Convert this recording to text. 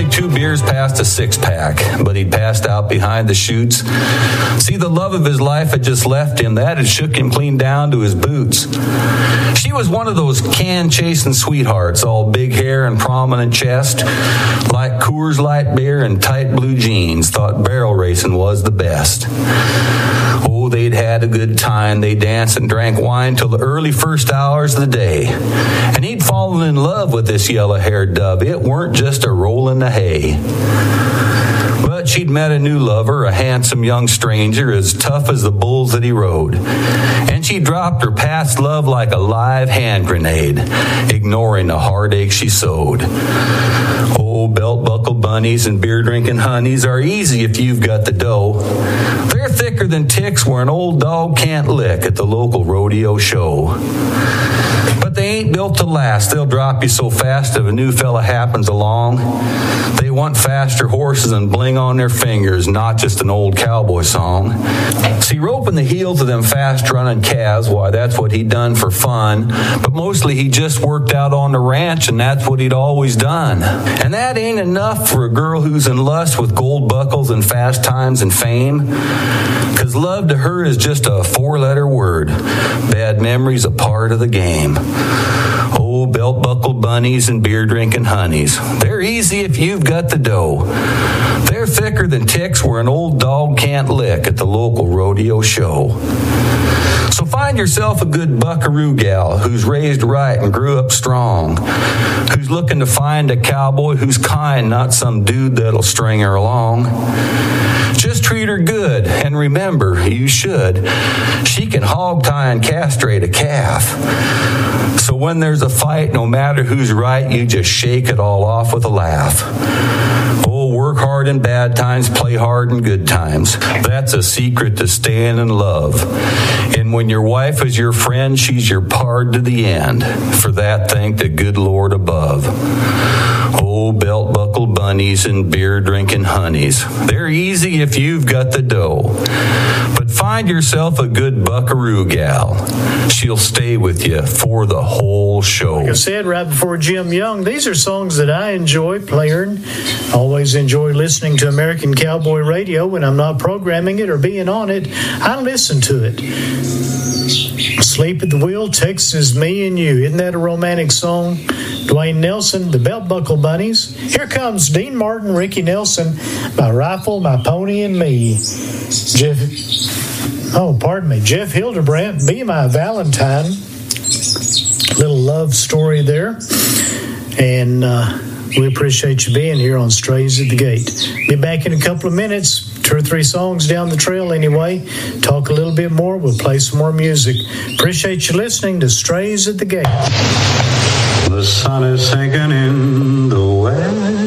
carried 2 beers past a 6-pack, but he'd passed out behind the chutes. See, the love of his life had just left him. That had shook him clean down to his boots. She was one of those can-chasing sweethearts, all big hair and prominent chest, like Coors Light beer and tight blue jeans, thought barrel racing was the best. Oh, they'd had a good time. They danced and drank wine till the early first hours of the day. And he'd fallen in love with this yellow-haired dove. It weren't just a roll in the hay. But she'd met a new lover, a handsome young stranger, as tough as the bulls that he rode. And she dropped her past love like a live hand grenade, ignoring the heartache she sowed. Oh, belt-buckle bunnies and beer-drinking honeys are easy if you've got the dough. They're thicker than ticks where an old dog can't lick at the local rodeo show. But they ain't built to last. They'll drop you so fast if a new fella happens along. They want faster horses and bling on their fingers, not just an old cowboy song. See, roping the heels of them fast-running calves, why, that's what he'd done for fun. But mostly he just worked out on the ranch, and that's what he'd always done. And that ain't enough for a girl who's in lust with gold buckles and fast times and fame. 'Cause love to her is just a 4-letter word. Bad memories a part of the game. Oh, belt-buckle bunnies and beer-drinking honeys. They're easy if you've got the dough. They're thicker than ticks where an old dog can't lick at the local rodeo show. So find yourself a good buckaroo gal who's raised right and grew up strong, who's looking to find a cowboy who's kind, not some dude that'll string her along. Just treat her good, and remember, you should, she can hog tie and castrate a calf. So when there's a fight, no matter who's right, you just shake it all off with a laugh. Oh, work hard in bad times, play hard in good times. That's a secret to staying in love. And when your wife is your friend, she's your pard to the end. For that, thank the good Lord above. Oh, belt-buckle bunnies and beer-drinking honeys. They're easy if you've got the dough. But find yourself a good buckaroo gal. She'll stay with you for the whole show. Like I said right before Jim Young, these are songs that I enjoy playing. Always enjoy listening to American Cowboy Radio. When I'm not programming it or being on it, I listen to it. Sleep at the Wheel, Texas, Me and You. Isn't that a romantic song? Dwayne Nelson, the Belt Buckle Bunnies. Here comes Dean Martin, Ricky Nelson, My Rifle, My Pony, and Me. Jeff Hildebrandt, Be My Valentine. Little love story there. And we appreciate you being here on Strays at the Gate. Be back in a couple of minutes. 2 or 3 songs down the trail anyway. Talk a little bit more. We'll play some more music. Appreciate you listening to Strays at the Gate. The sun is sinking in the west.